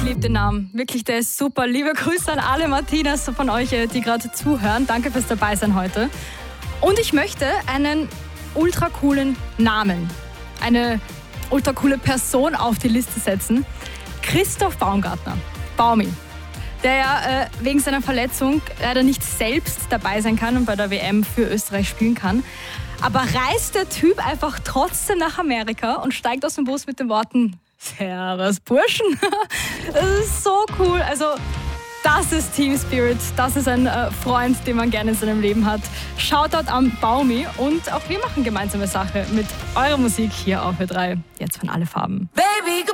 liebe den Namen. Wirklich, der ist super. Liebe Grüße an alle Martinas von euch, die gerade zuhören. Danke fürs Dabeisein heute. Und ich möchte einen ultra coolen Namen, eine ultra coole Person auf die Liste setzen. Christoph Baumgartner, Baumi, der ja wegen seiner Verletzung leider nicht selbst dabei sein kann und bei der WM für Österreich spielen kann. Aber reist der Typ einfach trotzdem nach Amerika und steigt aus dem Bus mit den Worten: Servus Burschen. Das ist so cool. Also das ist Team Spirit. Das ist ein Freund, den man gerne in seinem Leben hat. Shoutout an Baumi. Und auch wir machen gemeinsame Sache mit eurer Musik hier auf Ö3. Jetzt von Alle Farben. Baby,